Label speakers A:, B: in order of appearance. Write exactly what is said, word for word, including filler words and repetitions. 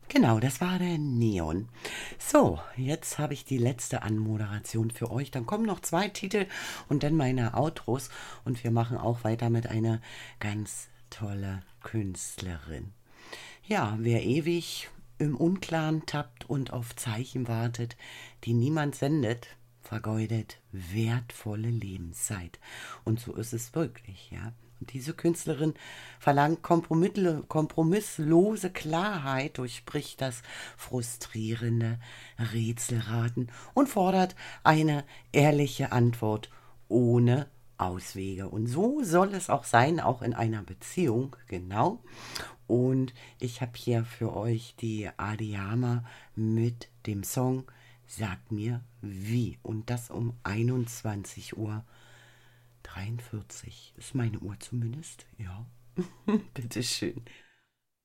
A: Genau, das war der Neon. So, jetzt habe ich die letzte Anmoderation für euch. Dann kommen noch zwei Titel und dann meine Outros. Und wir machen auch weiter mit einer ganz tolle Künstlerin. Ja, wer ewig im Unklaren tappt und auf Zeichen wartet, die niemand sendet, vergeudet wertvolle Lebenszeit. Und so ist es wirklich, ja. Und diese Künstlerin verlangt kompromisslose Klarheit, durchbricht das frustrierende Rätselraten und fordert eine ehrliche Antwort ohne Auswege. Und so soll es auch sein, auch in einer Beziehung, genau. Und ich habe hier für euch die Adiyama mit dem Song Sag mir wie. Und das um einundzwanzig Uhr dreiundvierzig. Ist meine Uhr zumindest, ja. Bitteschön.